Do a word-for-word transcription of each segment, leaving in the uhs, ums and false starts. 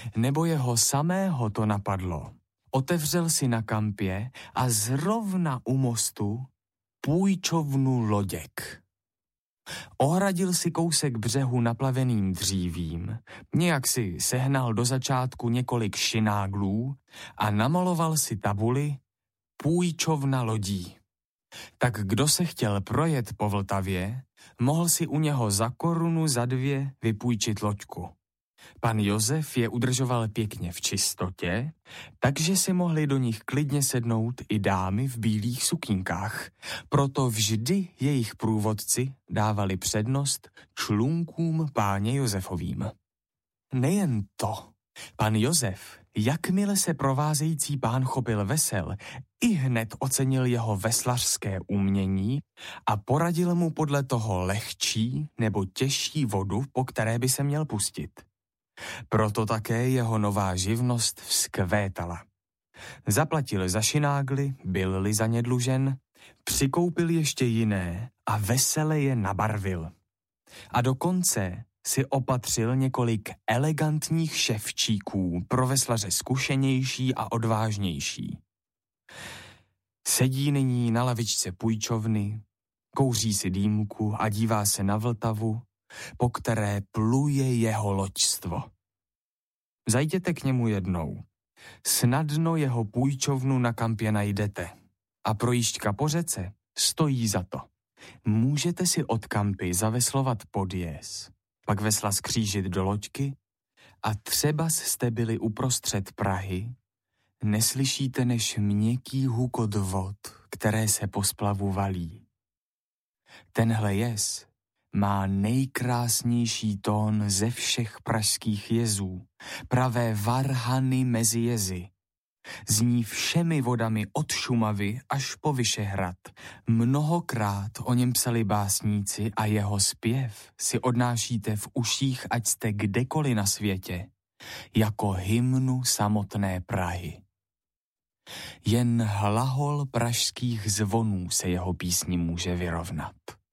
nebo jeho samého to napadlo. Otevřel si na kampě a zrovna u mostu půjčovnu loděk. Ohradil si kousek břehu naplaveným dřívím, nějak si sehnal do začátku několik šináglů a namaloval si tabuli půjčovna lodí. Tak kdo se chtěl projet po Vltavě, mohl si u něho za korunu za dvě vypůjčit loďku. Pan Josef je udržoval pěkně v čistotě, takže si mohli do nich klidně sednout i dámy v bílých sukínkách. Proto vždy jejich průvodci dávali přednost člunkům páně Josefovým. Nejen to, pan Josef, jakmile se provázející pán chopil vesel, i hned ocenil jeho veslařské umění a poradil mu podle toho lehčí nebo těžší vodu, po které by se měl pustit. Proto také jeho nová živnost vzkvétala. Zaplatil za šinágly, byl-li za ně dlužen, přikoupil ještě jiné a vesele je nabarvil. A dokonce si opatřil několik elegantních ševčíků pro veslaře zkušenější a odvážnější. Sedí nyní na lavičce půjčovny, kouří si dýmku a dívá se na Vltavu, po které pluje jeho loďstvo. Zajděte k němu jednou. Snadno jeho půjčovnu na kampě najdete. A projížďka po řece stojí za to. Můžete si od kampy zaveslovat podjez, pak vesla skřížit do loďky a třeba jste byli uprostřed Prahy, neslyšíte než měkký hukot vod, které se po splavu valí. Tenhle jez má nejkrásnější tón ze všech pražských jezů, pravé varhany mezi jezy. Zní všemi vodami od Šumavy až po Vyšehrad. Mnohokrát o něm psali básníci a jeho zpěv si odnášíte v uších, ať jste kdekoliv na světě, jako hymnu samotné Prahy. Jen hlahol pražských zvonů se jeho písni může vyrovnat.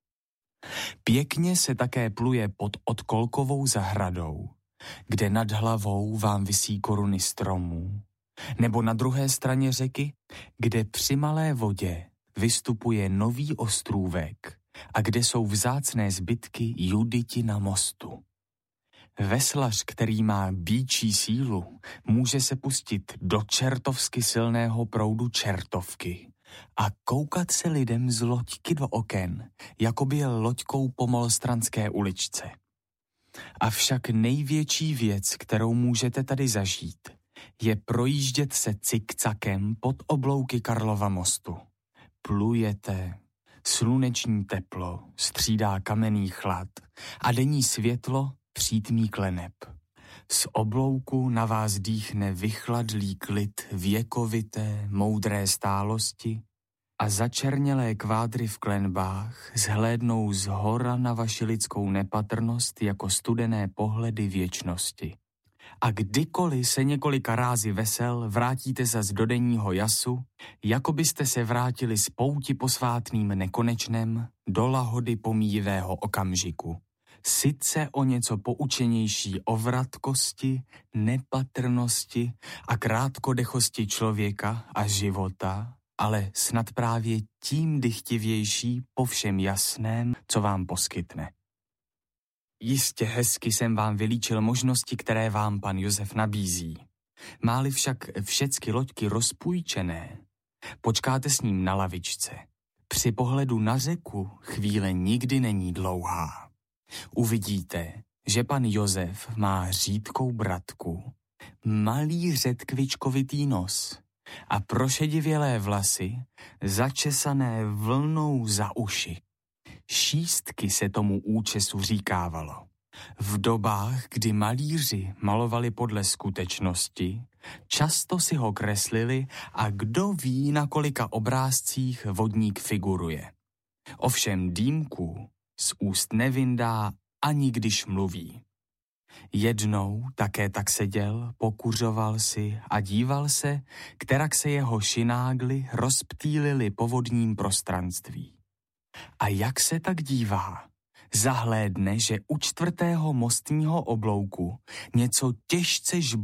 Pěkně se také pluje pod Odkolkovou zahradou, kde nad hlavou vám visí koruny stromů, nebo na druhé straně řeky, kde při malé vodě vystupuje nový ostrůvek a kde jsou vzácné zbytky Juditi na mostu. Veslař, který má býčí sílu, může se pustit do čertovsky silného proudu Čertovky a koukat se lidem z loďky do oken, jako by jel loďkou po Malostranské uličce. Avšak největší věc, kterou můžete tady zažít, je projíždět se cikcakem pod oblouky Karlova mostu. Plujete, sluneční teplo střídá kamenný chlad a denní světlo přítmí kleneb. Z oblouku na vás dýchne vychladlý klid věkovité, moudré stálosti a začernělé kvádry v klenbách zhlédnou z hora na vaši lidskou nepatrnost jako studené pohledy věčnosti. A kdykoliv se několika rázy vesel vrátíte zas do denního jasu, jako byste se vrátili z pouti posvátným nekonečnem do lahody pomíjivého okamžiku. Sice o něco poučenější o vratkosti, nepatrnosti a krátkodechosti člověka a života, ale snad právě tím dychtivější po všem jasném, co vám poskytne. Jistě hezky jsem vám vylíčil možnosti, které vám pan Josef nabízí. Máli však všecky loďky rozpůjčené, počkáte s ním na lavičce. Při pohledu na řeku chvíle nikdy není dlouhá. Uvidíte, že pan Josef má řídkou bratku, malý řetkvičkovitý nos a prošedivělé vlasy začesané vlnou za uši. Šístky se tomu účesu říkávalo. V dobách, kdy malíři malovali podle skutečnosti, často si ho kreslili a kdo ví, na kolika obrázcích vodník figuruje. Ovšem dýmku z úst nevyndá ani když mluví. Jednou také tak seděl, pokuřoval si a díval se, kterak se jeho šinágly rozptýlily po vodním prostranství. A jak se tak dívá, zahlédne, že u čtvrtého mostního oblouku něco těžce žbou